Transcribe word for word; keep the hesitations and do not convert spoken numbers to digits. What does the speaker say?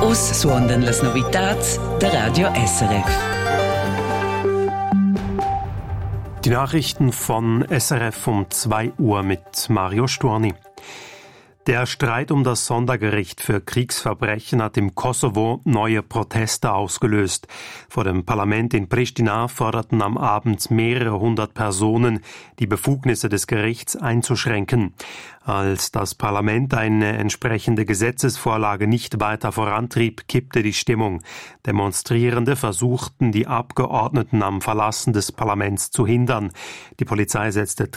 Uss suondan las novitats der Radio S R F. Die Nachrichten von S R F um zwei Uhr mit Mario Storni. Der Streit um das Sondergericht für Kriegsverbrechen hat im Kosovo neue Proteste ausgelöst. Vor dem Parlament in Pristina forderten am Abend mehrere hundert Personen, die Befugnisse des Gerichts einzuschränken. Als das Parlament eine entsprechende Gesetzesvorlage nicht weiter vorantrieb, kippte die Stimmung. Demonstrierende versuchten, die Abgeordneten am Verlassen des Parlaments zu hindern. Die Polizei setzte